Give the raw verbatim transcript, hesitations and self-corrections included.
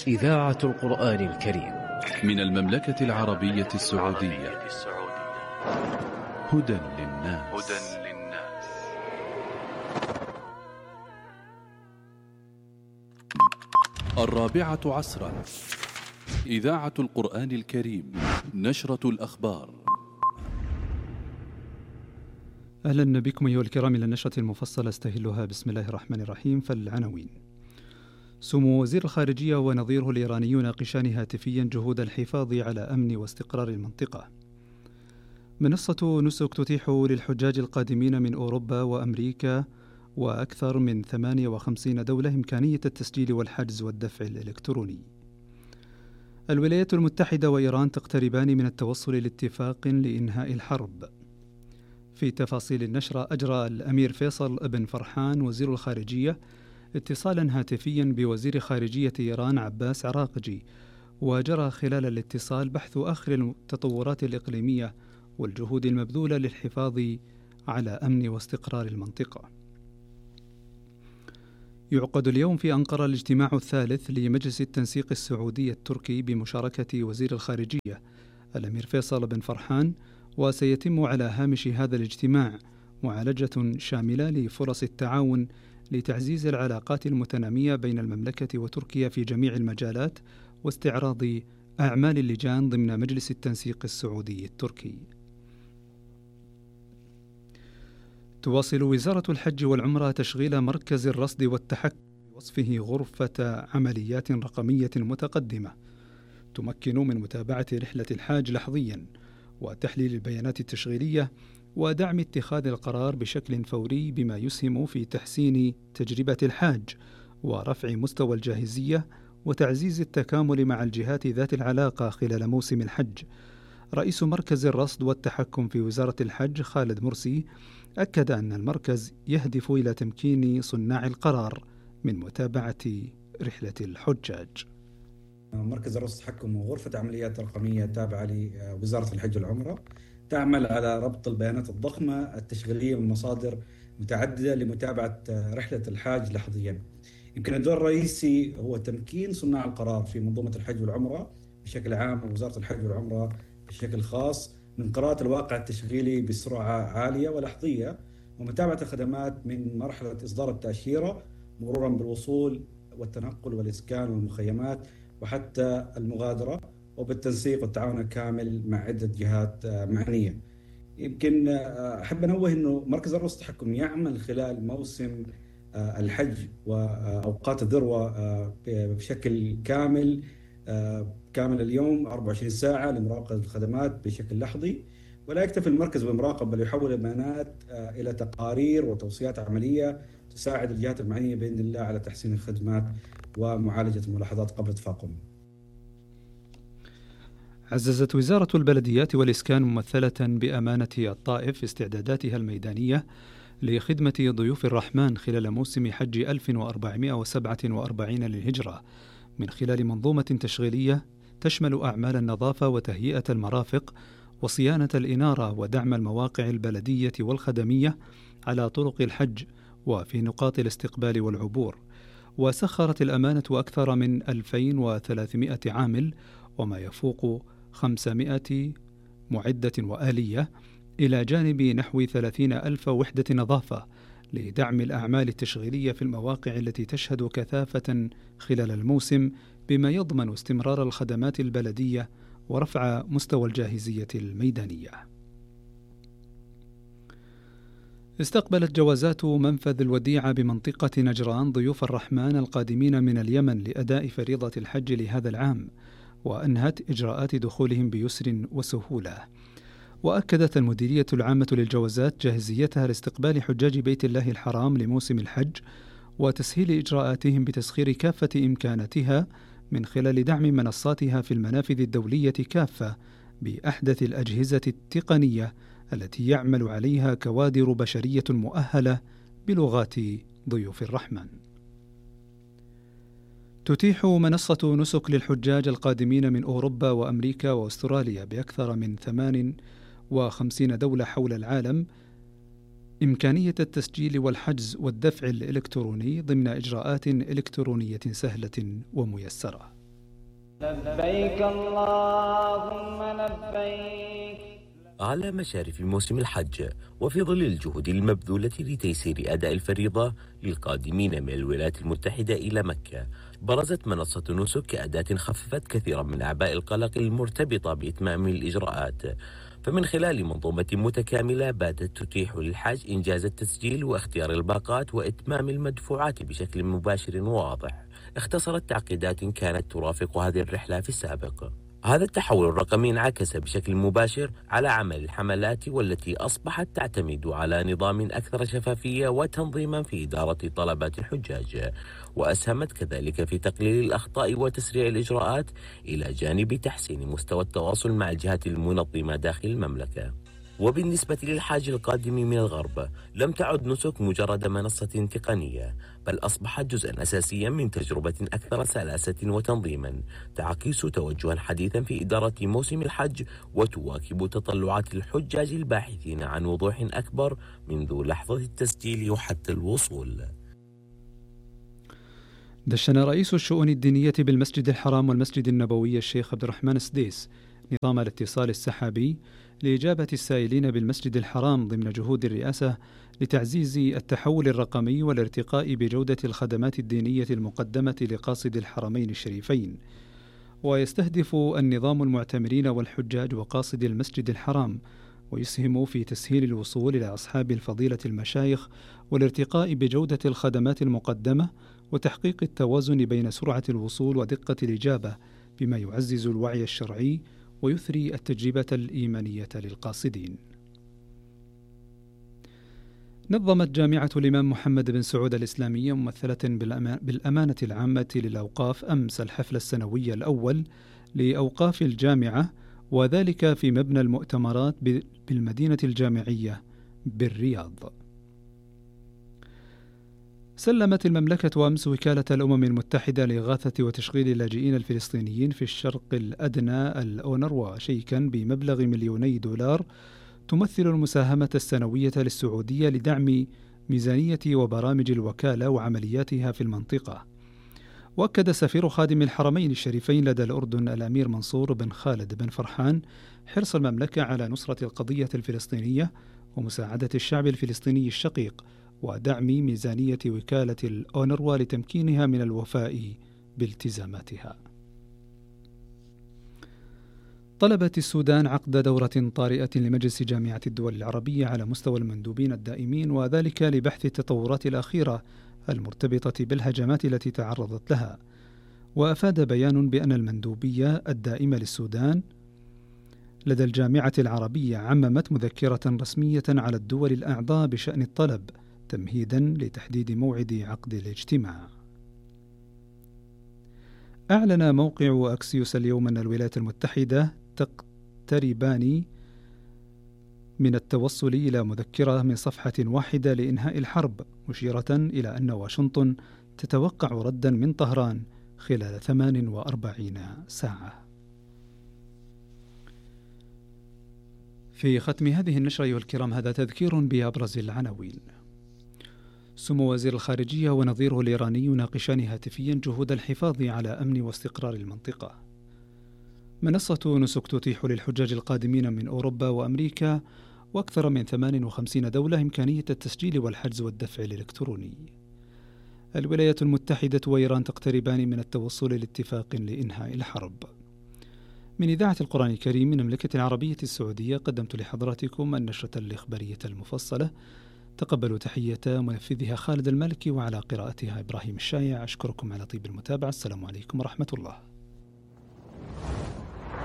إذاعة القرآن الكريم من المملكة العربية السعودية. هدى للناس. الرابعة عصرا، إذاعة القرآن الكريم، نشرة الأخبار. أهلا بكم أيها الكرام إلى النشرة المفصلة استهلها بسم الله الرحمن الرحيم. فالعناوين: سمو وزير الخارجية ونظيره الإيراني يناقشان هاتفيا جهود الحفاظ على أمن واستقرار المنطقة. منصة نسك تتيح للحجاج القادمين من أوروبا وأمريكا وأكثر من ثمانية وخمسين دولة إمكانية التسجيل والحجز والدفع الإلكتروني. الولايات المتحدة وإيران تقتربان من التوصل لاتفاق لإنهاء الحرب. في تفاصيل النشرة، أجرى الأمير فيصل بن فرحان وزير الخارجية اتصالا هاتفيا بوزير خارجية إيران عباس عراقجي، وجرى خلال الاتصال بحث آخر التطورات الإقليمية والجهود المبذولة للحفاظ على أمن واستقرار المنطقة. يعقد اليوم في أنقرة الاجتماع الثالث لمجلس التنسيق السعودي التركي بمشاركة وزير الخارجية الأمير فيصل بن فرحان، وسيتم على هامش هذا الاجتماع معالجة شاملة لفرص التعاون لتعزيز العلاقات المتنامية بين المملكة وتركيا في جميع المجالات، واستعراض أعمال اللجان ضمن مجلس التنسيق السعودي التركي. تواصل وزارة الحج والعمرة تشغيل مركز الرصد والتحكم بوصفه غرفة عمليات رقمية متقدمة تمكن من متابعة رحلة الحاج لحظيا وتحليل البيانات التشغيلية ودعم اتخاذ القرار بشكل فوري، بما يسهم في تحسين تجربة الحاج ورفع مستوى الجاهزية وتعزيز التكامل مع الجهات ذات العلاقة خلال موسم الحج. رئيس مركز الرصد والتحكم في وزارة الحج خالد مرسي أكد أن المركز يهدف إلى تمكين صناع القرار من متابعة رحلة الحجاج. مركز الرصد والتحكم وغرفة عمليات رقمية تابعة لوزارة الحج والعمرة تعمل على ربط البيانات الضخمة التشغيلية من مصادر متعددة لمتابعة رحلة الحاج لحظيا. يمكن الدور الرئيسي هو تمكين صناع القرار في منظومة الحج والعمرة بشكل عام ووزارة الحج والعمرة بشكل خاص من قراءة الواقع التشغيلي بسرعة عالية ولحظية، ومتابعة الخدمات من مرحلة إصدار التأشيرة مرورا بالوصول والتنقل والإسكان والمخيمات وحتى المغادرة، وبالتنسيق والتعاون الكامل مع عدة جهات معنية. يمكن أحب أنوه أنه مركز الرصد والتحكم يعمل خلال موسم الحج وأوقات الذروة بشكل كامل كامل اليوم أربعة وعشرين ساعة لمراقبة الخدمات بشكل لحظي، ولا يكتفي المركز بالمراقبة بل يحول البيانات إلى تقارير وتوصيات عملية تساعد الجهات المعنية بإذن الله على تحسين الخدمات ومعالجة الملاحظات قبل تفاقمها. عززت وزارة البلديات والإسكان ممثلة بأمانة الطائف استعداداتها الميدانية لخدمة ضيوف الرحمن خلال موسم حج ألف وأربعمائة وسبعة وأربعين للهجرة من خلال منظومة تشغيلية تشمل أعمال النظافة وتهيئة المرافق وصيانة الإنارة ودعم المواقع البلدية والخدمية على طرق الحج وفي نقاط الاستقبال والعبور. وسخرت الأمانة أكثر من ألفين وثلاثمائة عامل وما يفوق خمسمائة معدة وآلية إلى جانب نحو ثلاثين ألف وحدة نظافة لدعم الأعمال التشغيلية في المواقع التي تشهد كثافة خلال الموسم، بما يضمن استمرار الخدمات البلدية ورفع مستوى الجاهزية الميدانية. استقبلت جوازات منفذ الوديعة بمنطقة نجران ضيوف الرحمن القادمين من اليمن لأداء فريضة الحج لهذا العام، وأنهت إجراءات دخولهم بيسر وسهولة. وأكدت المديرية العامة للجوازات جاهزيتها لاستقبال حجاج بيت الله الحرام لموسم الحج وتسهيل إجراءاتهم بتسخير كافة إمكاناتها من خلال دعم منصاتها في المنافذ الدولية كافة بأحدث الأجهزة التقنية التي يعمل عليها كوادر بشرية مؤهلة بلغات ضيوف الرحمن. تتيح منصة نسك للحجاج القادمين من أوروبا وأمريكا وأستراليا بأكثر من ثمان وخمسين دولة حول العالم إمكانية التسجيل والحجز والدفع الإلكتروني ضمن إجراءات إلكترونية سهلة وميسرة. لبيك اللهم لبيك. على مشارف موسم الحج وفي ظل الجهود المبذولة لتيسير أداء الفريضة للقادمين من الولايات المتحدة إلى مكة، برزت منصة نسك كأداة خففت كثيرا من أعباء القلق المرتبطة بإتمام الإجراءات. فمن خلال منظومة متكاملة باتت تتيح للحاج إنجاز التسجيل واختيار الباقات وإتمام المدفوعات بشكل مباشر وواضح، اختصرت تعقيدات كانت ترافق هذه الرحلة في السابق. هذا التحول الرقمي انعكس بشكل مباشر على عمل الحملات، والتي أصبحت تعتمد على نظام أكثر شفافية وتنظيما في إدارة طلبات الحجاج، وأسهمت كذلك في تقليل الأخطاء وتسريع الإجراءات، إلى جانب تحسين مستوى التواصل مع الجهات المنظمة داخل المملكة. وبالنسبة للحاج القادم من الغرب، لم تعد نسك مجرد منصة تقنية، بل أصبحت جزءا أساسيا من تجربة أكثر سلاسة وتنظيما، تعكس توجها حديثا في إدارة موسم الحج، وتواكب تطلعات الحجاج الباحثين عن وضوح أكبر منذ لحظة التسجيل وحتى الوصول. دشن رئيس الشؤون الدينية بالمسجد الحرام والمسجد النبوي الشيخ عبد الرحمن السديس نظام الاتصال السحابي لإجابة السائلين بالمسجد الحرام ضمن جهود الرئاسة لتعزيز التحول الرقمي والارتقاء بجودة الخدمات الدينية المقدمة لقاصد الحرمين الشريفين. ويستهدف النظام المعتمرين والحجاج وقاصد المسجد الحرام، ويسهم في تسهيل الوصول إلى أصحاب الفضيلة المشايخ والارتقاء بجودة الخدمات المقدمة، وتحقيق التوازن بين سرعة الوصول ودقة الإجابة، بما يعزز الوعي الشرعي ويثري التجربة الإيمانية للقاصدين. نظمت جامعة الإمام محمد بن سعود الإسلامية ممثلة بالأمانة العامة للأوقاف أمس الحفل السنوي الأول لأوقاف الجامعة، وذلك في مبنى المؤتمرات بالمدينة الجامعية بالرياض. سلمت المملكة أمس وكالة الأمم المتحدة لإغاثة وتشغيل اللاجئين الفلسطينيين في الشرق الأدنى الأونروا شيكا بمبلغ مليوني دولار، تمثل المساهمة السنوية للسعودية لدعم ميزانية وبرامج الوكالة وعملياتها في المنطقة. وأكد سفير خادم الحرمين الشريفين لدى الأردن الأمير منصور بن خالد بن فرحان حرص المملكة على نصرة القضية الفلسطينية ومساعدة الشعب الفلسطيني الشقيق، ودعم ميزانية وكالة الأونروا لتمكينها من الوفاء بالتزاماتها. طلبت السودان عقد دورة طارئة لمجلس جامعة الدول العربية على مستوى المندوبين الدائمين، وذلك لبحث التطورات الأخيرة المرتبطة بالهجمات التي تعرضت لها. وأفاد بيان بأن المندوبية الدائمة للسودان لدى الجامعة العربية عممت مذكرة رسمية على الدول الأعضاء بشأن الطلب، تمهيدا لتحديد موعد عقد الاجتماع. أعلن موقع أكسيوس اليوم أن الولايات المتحدة تقتربان من التوصل إلى مذكرة من صفحة واحدة لإنهاء الحرب، مشيرة إلى أن واشنطن تتوقع ردا من طهران خلال ثمان وأربعين ساعة. في ختم هذه النشرة أيها الكرام هذا تذكير بأبرز العناوين. سمو وزير الخارجية ونظيره الإيراني يناقشان هاتفيا جهود الحفاظ على أمن واستقرار المنطقة. منصة نسك تتيح للحجاج القادمين من أوروبا وأمريكا وأكثر من ثمان وخمسين دولة إمكانية التسجيل والحجز والدفع الإلكتروني. الولايات المتحدة وإيران تقتربان من التوصل لاتفاق لإنهاء الحرب. من إذاعة القرآن الكريم من المملكة العربية السعودية قدمت لحضراتكم النشرة الإخبارية المفصلة. تقبلوا تحية منفذها خالد المالكي، وعلى قراءتها إبراهيم الشايع. أشكركم على طيب المتابعة. السلام عليكم ورحمة الله.